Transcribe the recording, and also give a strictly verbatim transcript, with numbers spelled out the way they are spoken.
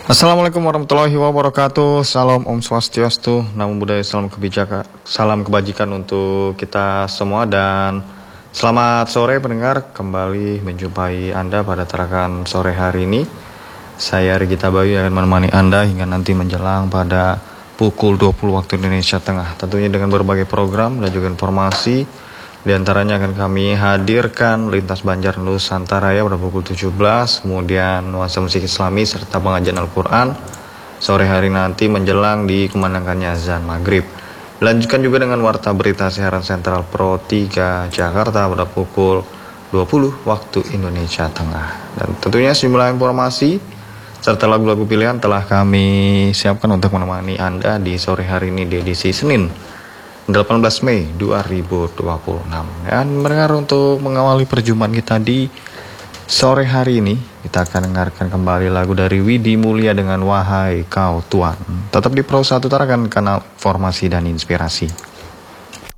Assalamualaikum warahmatullahi wabarakatuh. Salam Om Swastiastu, Namo Buddhaya, salam kebijakan, salam kebajikan untuk kita semua dan selamat sore pendengar, kembali menjumpai Anda pada tarakan sore hari ini. Saya Regita Bayu akan menemani Anda hingga nanti menjelang pada pukul dua puluh waktu Indonesia Tengah. Tentunya dengan berbagai program dan juga informasi. Di antaranya akan kami hadirkan Lintas Banjar Nusantara ya pada pukul tujuh belas, kemudian nuansa musik Islami serta pengajian Al-Quran sore hari nanti menjelang dikumandangkannya azan maghrib. Dilanjutkan juga dengan warta berita siaran Sentral Pro tiga Jakarta pada pukul dua puluh waktu Indonesia Tengah. Dan tentunya sejumlah informasi serta lagu-lagu pilihan telah kami siapkan untuk menemani Anda di sore hari ini di edisi Senin delapan belas Mei dua ribu dua puluh enam. Dan mendengar untuk mengawali perjumpaan kita di sore hari ini, kita akan dengarkan kembali lagu dari Widi Mulia dengan Wahai Kau Tuhan. Tetap di Pro satu Tarakan, kanal informasi dan inspirasi.